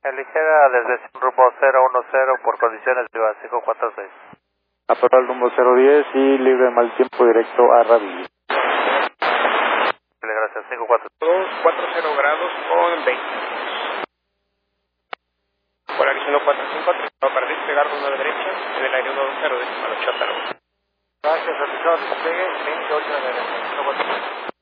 Ligera desde rumbo 010 por condiciones de 546. Apertura al rumbo 010 y libre de mal tiempo directo a Ravillo. Gracias, 542. 40 grados con 20. Polarizando 454, para despegar rumbo de derecha, en el aire 120, decimal 80. Gracias, atención, despegue 28 de derecha.